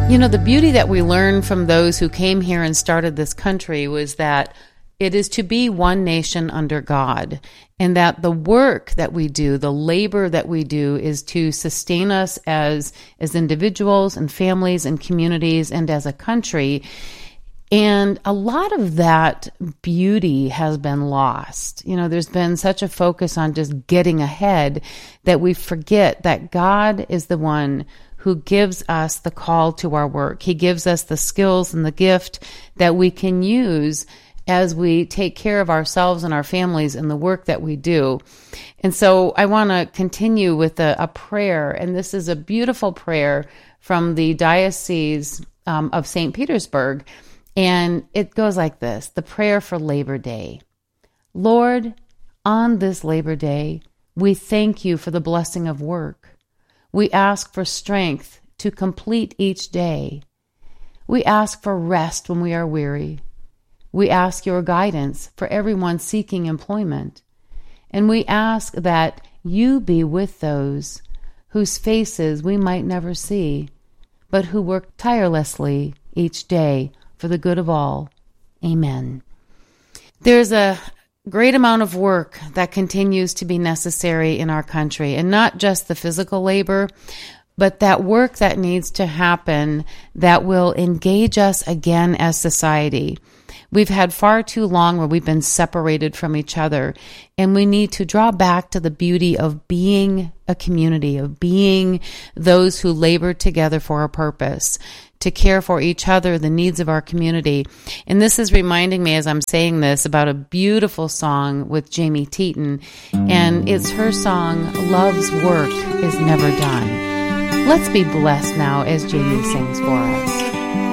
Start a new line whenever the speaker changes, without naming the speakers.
You know, the beauty that we learned from those who came here and started this country was that it is to be one nation under God, and that the work that we do, the labor that we do, is to sustain us as individuals and families and communities and as a country. And a lot of that beauty has been lost. You know, there's been such a focus on just getting ahead that we forget that God is the one who gives us the call to our work. He gives us the skills and the gift that we can use as we take care of ourselves and our families and the work that we do. And so I want to continue with a prayer, and this is a beautiful prayer from the Diocese of St. Petersburg, and it goes like this, the prayer for Labor Day. Lord, on this Labor Day, we thank you for the blessing of work. We ask for strength to complete each day. We ask for rest when we are weary. We ask your guidance for everyone seeking employment. And we ask that you be with those whose faces we might never see, but who work tirelessly each day for the good of all. Amen. There's a great amount of work that continues to be necessary in our country, and not just the physical labor, but that work that needs to happen that will engage us again as society. We've had far too long where we've been separated from each other, and we need to draw back to the beauty of being a community, of being those who labor together for a purpose, to care for each other, the needs of our community. And this is reminding me, as I'm saying this, about a beautiful song with Jamie Teton, and it's her song, Love's Work is Never Done. Let's be blessed now as Jamie sings for us.